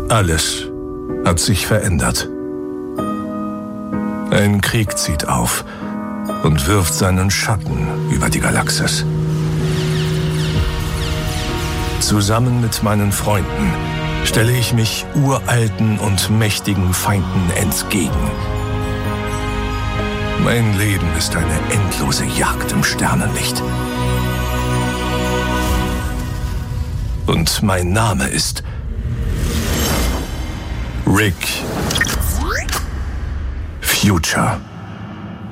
Alles hat sich verändert. Ein Krieg zieht auf und wirft seinen Schatten über die Galaxis. Zusammen mit meinen Freunden stelle ich mich uralten und mächtigen Feinden entgegen. Mein Leben ist eine endlose Jagd im Sternenlicht. Und mein Name ist Rick Future.